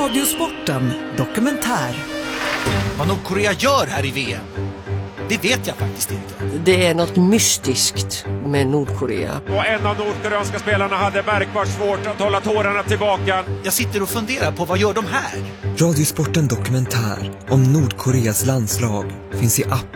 Radiosporten dokumentär. Vad Nordkorea gör här i VM, det vet jag faktiskt inte. Det är något mystiskt med Nordkorea. Och en av nordkoreanska spelarna hade märkbart svårt att hålla tårarna tillbaka. Jag sitter och funderar på, vad gör de här? Radiosporten dokumentär om Nordkoreas landslag finns i app